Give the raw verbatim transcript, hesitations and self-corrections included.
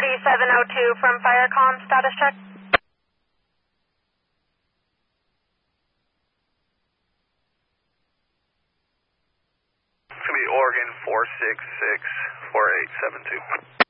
forty-seven oh two from Firecom, status check. It's going to be Oregon four six six four eight seven two.